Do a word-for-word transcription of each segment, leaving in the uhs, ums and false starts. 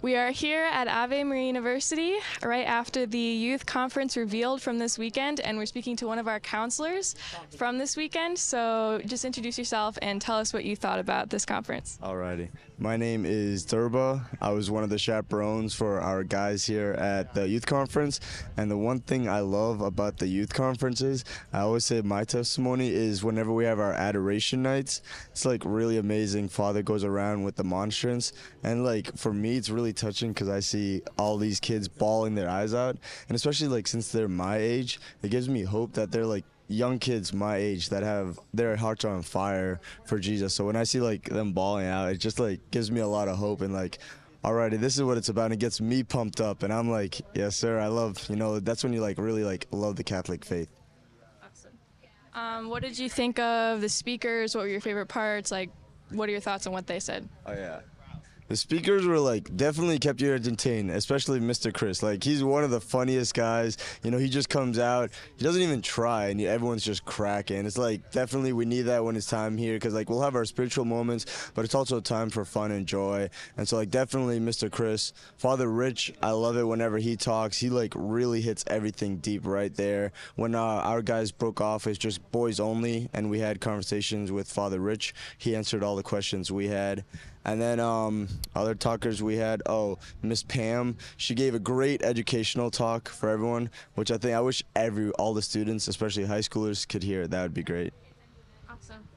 We are here at Ave Maria University right after the youth conference revealed from this weekend, and we're speaking to one of our counselors from this weekend. So just introduce yourself and tell us what you thought about this conference. Alrighty. My name is Turba. I was one of the chaperones for our guys here at the youth conference, and the one thing I love about the youth conferences, I always say my testimony is whenever we have our adoration nights, it's like really amazing. Father goes around with the monstrance, and like for me it's really touching because I see all these kids bawling their eyes out, and especially like since they're my age, it gives me hope that they're like young kids my age that have their hearts on fire for Jesus. So when I see like them bawling out, it just like gives me a lot of hope and like, alrighty, this is what it's about. And it gets me pumped up, and I'm like, yes sir, I love, you know, that's when you like really like love the Catholic faith. Awesome. Um, what did you think of the speakers? What were your favorite parts? Like, what are your thoughts on what they said? Oh yeah. The speakers were like definitely kept you entertained, especially Mister Chris. Like he's one of the funniest guys. You know, he just comes out, he doesn't even try, and everyone's just cracking. It's like definitely we need that when it's time here, because like we'll have our spiritual moments, but it's also time for fun and joy. And so like definitely Mister Chris, Father Rich, I love it whenever he talks. He like really hits everything deep right there. When uh, our guys broke off, it's just boys only, and we had conversations with Father Rich. He answered all the questions we had. And then um, other talkers we had, oh, Miss Pam, she gave a great educational talk for everyone, which I think I wish every all the students, especially high schoolers, could hear. That would be great. Awesome.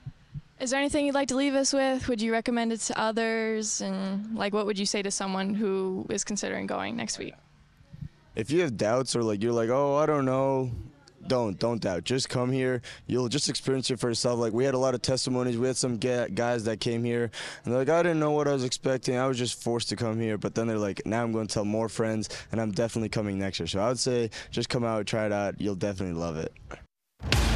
Is there anything you'd like to leave us with? Would you recommend it to others? And like, what would you say to someone who is considering going next week? If you have doubts or like you're like, oh, I don't know, Don't, don't doubt. Just come here. You'll just experience it for yourself. Like, we had a lot of testimonies. We had some guys that came here, and they're like, I didn't know what I was expecting. I was just forced to come here. But then they're like, now I'm going to tell more friends, and I'm definitely coming next year. So I would say just come out, try it out. You'll definitely love it.